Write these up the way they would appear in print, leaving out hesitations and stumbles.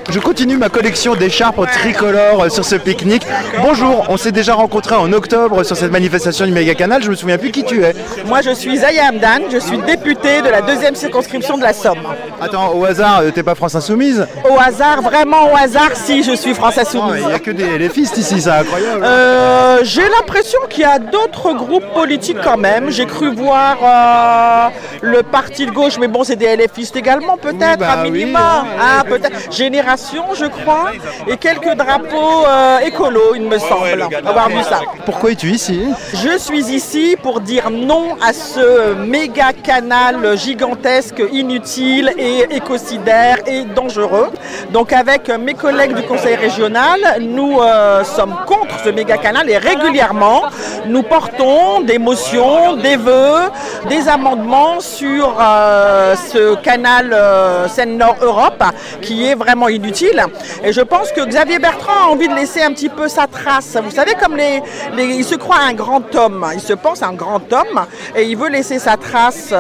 Je continue ma collection d'écharpes tricolores sur ce pique-nique. Bonjour, on s'est déjà rencontrés en octobre sur cette manifestation du Méga-Canal. Je me souviens plus qui tu es. Moi, je suis Zaya Hamdan, je suis députée de la 2e circonscription de la Somme. Attends, au hasard, t'es pas France Insoumise? Au hasard, vraiment au hasard, si, je suis France Insoumise. Il n'y a que des LFistes ici, c'est incroyable. J'ai l'impression qu'il y a d'autres groupes politiques quand même. J'ai cru voir le parti de gauche, mais bon, c'est des LFistes également, peut-être, à minima. Oui. Peut-être. Génération, je crois, et quelques drapeaux écolos, il me semble, avoir vu ça. Pourquoi es-tu ici? Je suis ici pour dire non à ce méga canal gigantesque, inutile et écocidaire et dangereux. Donc avec mes collègues du conseil régional, nous sommes contre ce méga canal et régulièrement nous portons des motions, des vœux, des amendements sur ce canal Seine-Nord Europe qui est vraiment inutile. Et je pense que Xavier Bertrand a envie de laisser un petit peu sa trace. Vous savez, comme il se croit un grand homme, il se pense un grand homme et il veut laisser sa trace.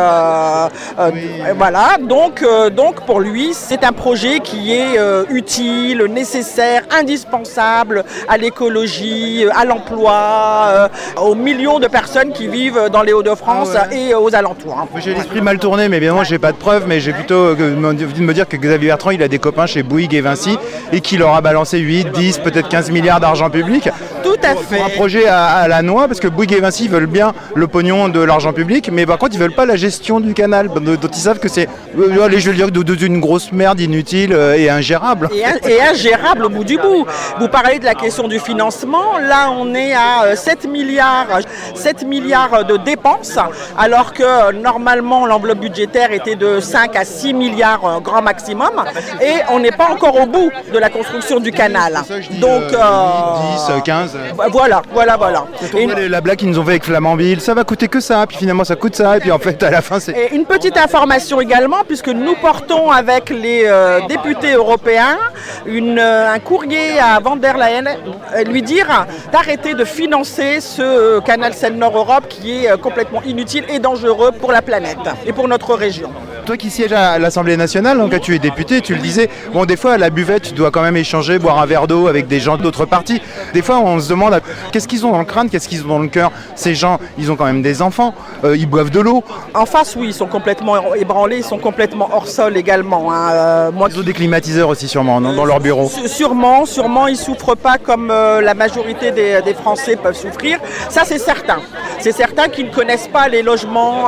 Voilà, donc pour lui, c'est un projet qui est utile, nécessaire, indispensable à l'écologie, à l'emploi, aux millions de personnes qui vivent dans les Hauts-de-France et aux alentours. J'ai l'esprit mal tourné, mais évidemment, j'ai pas de preuves, mais j'ai plutôt envie de me dire que Xavier Bertrand, il a des copains chez Bouygues et Vinci et qu'il leur a balancé 8, 10, peut-être 15 milliards d'argent public. Tout à fait. Pour un projet à la noix, parce que Bouygues et Vinci veulent bien le pognon de l'argent public, mais par contre, ils veulent pas la gestion du canal, dont ils savent que c'est, allez, je vais le dire, d'une grosse merde inutile et ingérable. Et ingérable au bout du bout. Vous parlez de la question du financement. Là, on est à 7 milliards de dépenses, alors que normalement, l'enveloppe budgétaire était de 5 à 6 milliards grand maximum. Et on n'est pas encore au bout de la construction du canal. Donc, 10, 15. Voilà. Et la blague qu'ils nous ont fait avec Flamanville, ça va coûter que ça, puis finalement ça coûte ça, et puis en fait à la fin c'est... Et une petite information également, puisque nous portons avec les députés européens un courrier à Van der Leyen, lui dire d'arrêter de financer ce canal Seine-Nord Europe qui est complètement inutile et dangereux pour la planète et pour notre région. Toi qui sièges à l'Assemblée nationale, donc tu es député, tu le disais, bon des fois à la buvette tu dois quand même échanger, boire un verre d'eau avec des gens d'autres partis. Des fois on se demande qu'est-ce qu'ils ont dans le crâne, qu'est-ce qu'ils ont dans le cœur. Ces gens, ils ont quand même des enfants, ils boivent de l'eau. En face, oui, ils sont complètement ébranlés, ils sont complètement hors sol également. Ils ont des climatiseurs aussi sûrement dans leur bureau. Sûrement, ils ne souffrent pas comme la majorité des Français peuvent souffrir. Ça c'est certain. C'est certain qu'ils ne connaissent pas les logements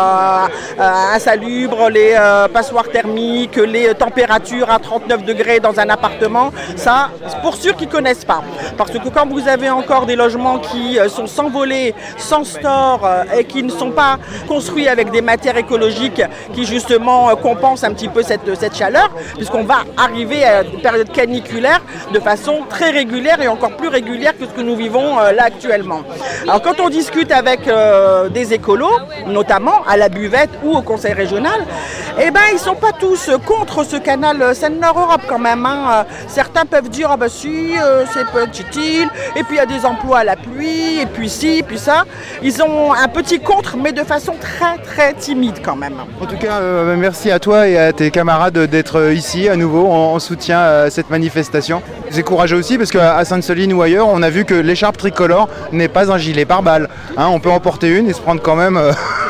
insalubres, les passoires thermiques, les températures à 39 degrés dans un appartement. Ça, c'est pour sûr qu'ils ne connaissent pas. Parce que quand vous avez encore des logements qui sont sans volet, sans store et qui ne sont pas construits avec des matières écologiques qui justement compensent un petit peu cette chaleur, puisqu'on va arriver à une période caniculaire de façon très régulière et encore plus régulière que ce que nous vivons là actuellement. Alors quand on discute avec des écolos, notamment à la buvette ou au conseil régional, eh ben ils sont pas tous contre ce canal Seine-Nord Europe quand même. Certains peuvent dire ah bah si c'est pas utile, et puis il y a des emplois à la pluie, et puis ci, puis ça. Ils ont un petit contre, mais de façon très très timide quand même. En tout cas, merci à toi et à tes camarades d'être ici à nouveau en soutien à cette manifestation. C'est courageux aussi parce qu'à Sainte-Soline ou ailleurs, on a vu que l'écharpe tricolore n'est pas un gilet pare-balles. On peut en porter une et se prendre quand même...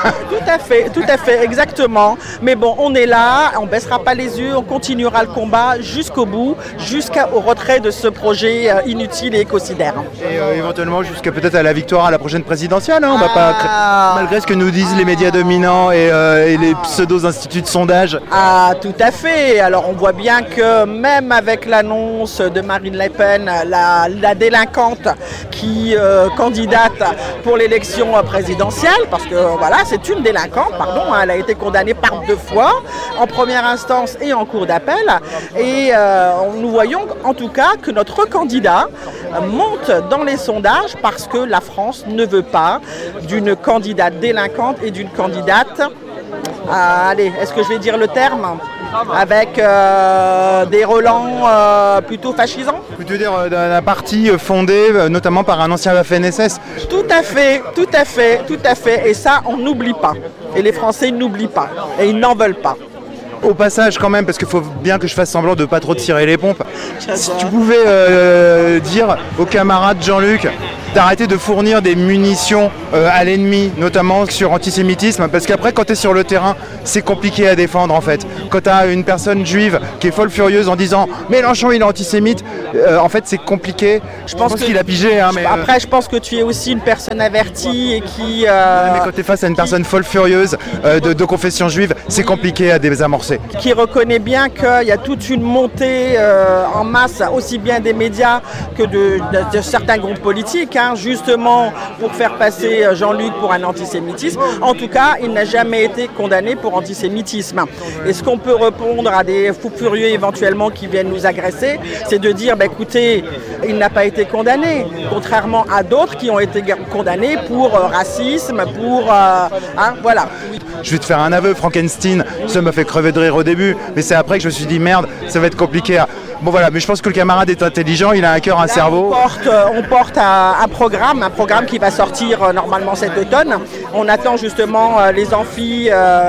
Tout à fait, exactement. Mais bon, on est là, on baissera pas les yeux, on continuera le combat jusqu'au bout, jusqu'au retrait de ce projet inutile et écocidaire. Et éventuellement jusqu'à peut-être à la victoire à la prochaine présidentielle. On va pas, malgré ce que nous disent les médias dominants et les pseudo-instituts de sondage. Ah, tout à fait. Alors on voit bien que même avec l'annonce de Marine Le Pen, la délinquante qui candidate pour l'élection présidentielle, parce que voilà, c'est une délinquante, elle a été condamnée par 2 fois, en première instance et en cour d'appel. Et nous voyons en tout cas que notre candidat monte dans les sondages parce que la France ne veut pas d'une candidate délinquante et d'une candidate, allez, est-ce que je vais dire le terme ? Avec des relents plutôt fascisants. Tu veux dire d'un parti fondé notamment par un ancien Waffen-SS ? Tout à fait. Et ça, on n'oublie pas. Et les Français n'oublient pas. Et ils n'en veulent pas. Au passage quand même, parce qu'il faut bien que je fasse semblant de pas trop tirer les pompes, si tu pouvais dire aux camarades Jean-Luc d'arrêter de fournir des munitions à l'ennemi, notamment sur antisémitisme, parce qu'après quand tu es sur le terrain, c'est compliqué à défendre en fait. Quand tu as une personne juive qui est folle furieuse en disant Mélenchon il est antisémite, en fait c'est compliqué. Je pense qu'il a pigé. Hein, mais, après je pense que tu es aussi une personne avertie et qui... mais quand tu es face à une personne folle furieuse de confession juive, c'est compliqué à désamorcer. Qui reconnaît bien qu'il y a toute une montée en masse, aussi bien des médias que de certains groupes politiques, hein, justement pour faire passer Jean-Luc pour un antisémitisme. En tout cas, il n'a jamais été condamné pour antisémitisme. Et ce qu'on peut répondre à des fous furieux éventuellement qui viennent nous agresser, c'est de dire, écoutez, il n'a pas été condamné, contrairement à d'autres qui ont été condamnés pour racisme, pour... voilà. Je vais te faire un aveu, Frankenstein, ça m'a fait crever de rire au début, mais c'est après que je me suis dit merde, ça va être compliqué. Bon voilà, mais je pense que le camarade est intelligent, il a un cœur, un cerveau. On porte un programme qui va sortir normalement cet automne. On attend justement les amphis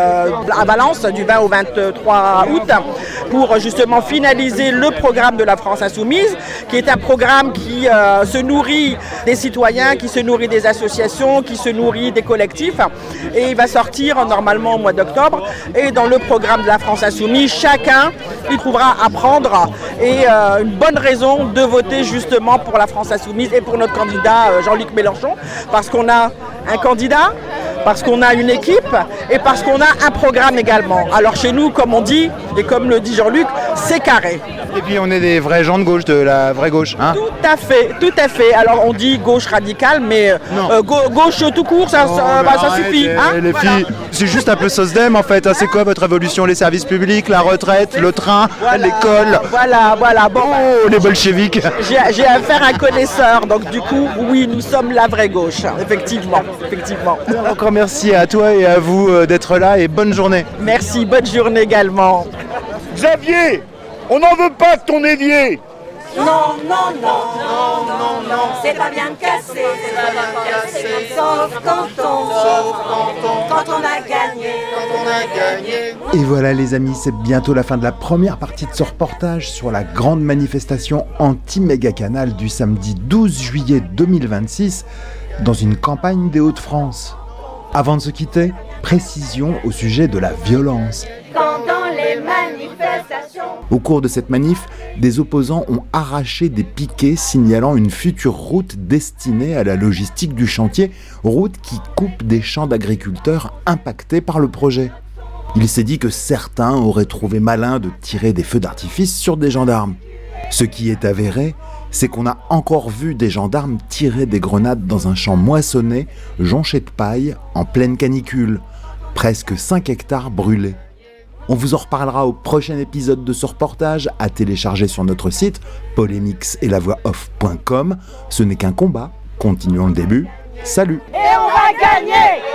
à Valence du 20 au 23 août pour justement finaliser le programme de la France Insoumise, qui est un programme qui se nourrit des citoyens, qui se nourrit des associations, qui se nourrit des collectifs. Et il va sortir normalement au mois d'octobre. Et dans le programme de la France Insoumise, chacun y trouvera à prendre et une bonne raison de voter justement pour la France Insoumise et pour notre candidat Jean-Luc Mélenchon, parce qu'on a un candidat, parce qu'on a une équipe et parce qu'on a un programme également. Alors chez nous, comme on dit, et comme le dit Jean-Luc, c'est carré. Et puis on est des vrais gens de gauche, de la vraie gauche. Hein, tout à fait. Alors on dit gauche radicale, mais gauche tout court, ça suffit. Hein, les filles, c'est juste un peu SOSDEM en fait. Hein, c'est quoi votre révolution? Les services publics, la retraite, le train, l'école. Voilà. Bon, les bolcheviks. J'ai affaire à un connaisseur, donc du coup, oui, nous sommes la vraie gauche, effectivement. Encore merci à toi et à vous d'être là et bonne journée. Merci, bonne journée également. Xavier, on n'en veut pas de ton évier. Non, c'est pas bien cassé, sauf quand on a gagné. Et voilà les amis, c'est bientôt la fin de la première partie de ce reportage sur la grande manifestation anti-méga-canal du samedi 12 juillet 2026 dans une campagne des Hauts-de-France. Avant de se quitter, précision au sujet de la violence. Pendant les manifestations. Au cours de cette manif, des opposants ont arraché des piquets signalant une future route destinée à la logistique du chantier, route qui coupe des champs d'agriculteurs impactés par le projet. Il s'est dit que certains auraient trouvé malin de tirer des feux d'artifice sur des gendarmes. Ce qui est avéré, c'est qu'on a encore vu des gendarmes tirer des grenades dans un champ moissonné, jonché de paille, en pleine canicule. Presque 5 hectares brûlés. On vous en reparlera au prochain épisode de ce reportage, à télécharger sur notre site polémixetlavoixoff.com. Ce n'est qu'un combat, continuons le début. Salut! Et on va gagner!